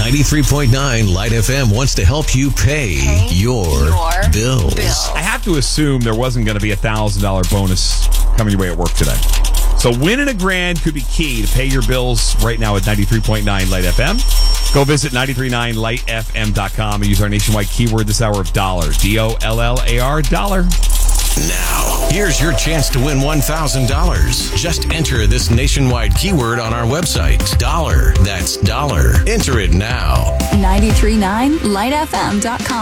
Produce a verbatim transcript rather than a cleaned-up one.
ninety-three point nine Light F M wants to help you pay, pay your, your bills. bills. I have to assume there wasn't going to be a one thousand dollars bonus coming your way at work today. So winning a grand could be key to pay your bills right now at ninety-three point nine Light F M. Go visit nine three nine light f m dot com and use our nationwide keyword this hour of dollar. D O L L A R, dollar. Now, here's your chance to win one thousand dollars. Just enter this nationwide keyword on our website. Dollar. That's dollar. Enter it now. nine three nine light f m dot com.